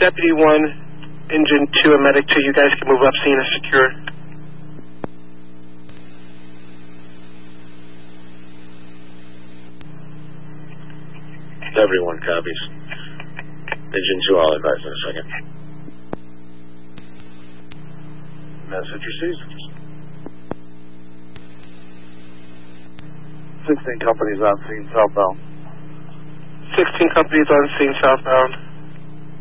Deputy 1, Engine 2, and Medic 2, you guys can move up, scene is secure. Deputy 1 copies. Engine 2, I'll advise in a second. Message received. 16 companies on scene southbound. 16 companies on scene southbound.